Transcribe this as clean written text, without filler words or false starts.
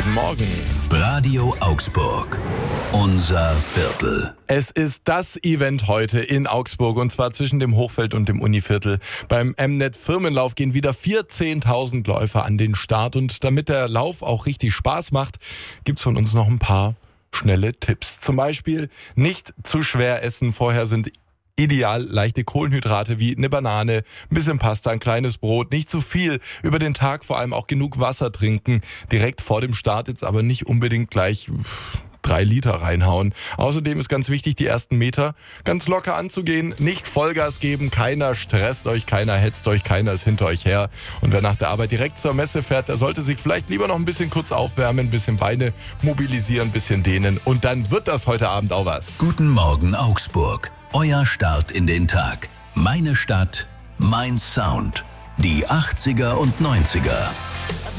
guten Morgen. Radio Augsburg. Unser Viertel. Es ist das Event heute in Augsburg und zwar zwischen dem Hochfeld und dem Univiertel. Beim Mnet Firmenlauf gehen wieder 14.000 Läufer an den Start und damit der Lauf auch richtig Spaß macht, gibt's von uns noch ein paar schnelle Tipps. Zum Beispiel nicht zu schwer essen. Vorher sind ideal leichte Kohlenhydrate wie eine Banane, ein bisschen Pasta, ein kleines Brot, nicht zu viel. Über den Tag vor allem auch genug Wasser trinken. Direkt vor dem Start jetzt aber nicht unbedingt gleich 3 Liter reinhauen. Außerdem ist ganz wichtig, die ersten Meter ganz locker anzugehen, nicht Vollgas geben, keiner stresst euch, keiner hetzt euch, keiner ist hinter euch her. Und wer nach der Arbeit direkt zur Messe fährt, der sollte sich vielleicht lieber noch ein bisschen kurz aufwärmen, ein bisschen Beine mobilisieren, ein bisschen dehnen und dann wird das heute Abend auch was. Guten Morgen Augsburg. Euer Start in den Tag. Meine Stadt, mein Sound. Die 80er und 90er.